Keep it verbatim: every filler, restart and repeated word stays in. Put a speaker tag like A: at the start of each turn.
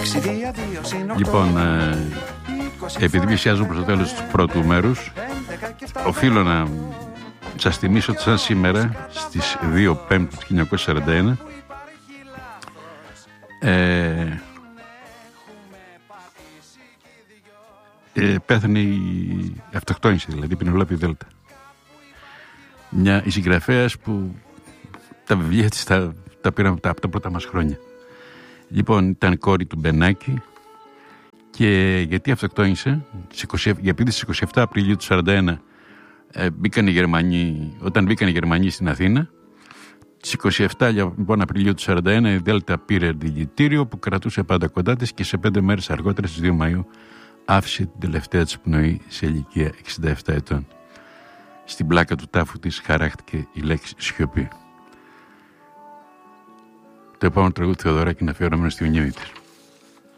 A: Λοιπόν, ε, επειδή πλησιάζω προς το τέλος του πρώτου μέρους, οφείλω να σας θυμίσω ότι σαν σήμερα στις δύο Πέμπτου του χίλια εννιακόσια σαράντα ένα ε, ε, πέθανε η αυτοκτόνηση, δηλαδή η Πενελόπη Δέλτα. Μια η συγγραφέας που τα βιβλία της τα, τα πήραμε από τα πρώτα μας χρόνια. Λοιπόν, ήταν κόρη του Μπενάκη. Και γιατί αυτοκτόνησε, γιατί στις είκοσι επτά Απριλίου του σαράντα ένα ε, μπήκαν οι Γερμανοί, όταν μπήκαν οι Γερμανοί στην Αθήνα, στις είκοσι επτά λοιπόν, Απριλίου του σαράντα ένα η Δέλτα πήρε δηλητήριο που κρατούσε πάντα κοντά της και σε πέντε μέρες αργότερα στις δύο Μαΐου άφησε την τελευταία της πνοή σε ηλικία εξήντα επτά ετών. Στην πλάκα του τάφου της χαράχτηκε η λέξη σιωπή. Το επόμενο τραγούδι Θεοδωράκη είναι αφιερωμένο στη μνήμη της.